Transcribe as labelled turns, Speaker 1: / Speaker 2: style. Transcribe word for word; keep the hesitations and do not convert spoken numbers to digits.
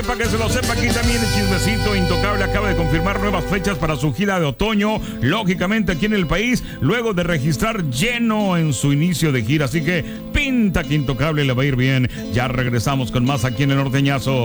Speaker 1: sepa, que se lo sepa. Aquí también el chismecito. Intocable acaba de confirmar nuevas fechas para su gira de otoño, lógicamente aquí en el país, luego de registrar lleno en su inicio de gira. Así que pinta que Intocable le va a ir bien. Ya regresamos con más aquí en el Norteñazo.